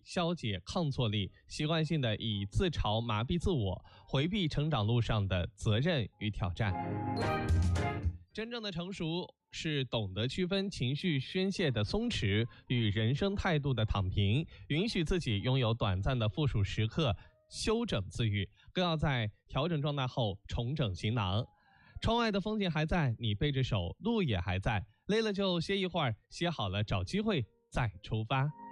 消解抗挫力，习惯性的以自嘲麻痹自我，回避成长路上的责任与挑战。真正的成熟是懂得区分情绪宣泄的松弛与人生态度的躺平，允许自己拥有短暂的负数时刻，休整自愈，更要在调整状态后重整行囊。窗外的风景还在，你背着手，路也还在，累了就歇一会儿，歇好了找机会再出发。